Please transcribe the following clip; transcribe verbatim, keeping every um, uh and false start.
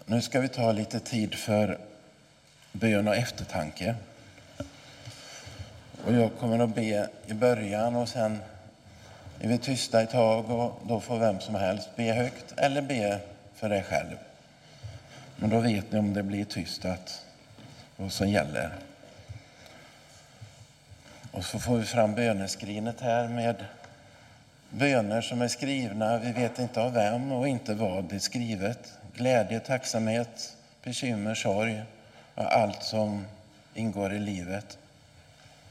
Nu ska vi ta lite tid för bön och eftertanke. Och jag kommer att be i början och sen är vi tysta ett tag och då får vem som helst be högt eller be för dig själv. Men då vet ni om det blir tyst att vad som gäller. Och så får vi fram böneskrinet här med böner som är skrivna. Vi vet inte av vem och inte vad det är skrivet. Glädje, tacksamhet, bekymmer, sorg och allt som ingår i livet.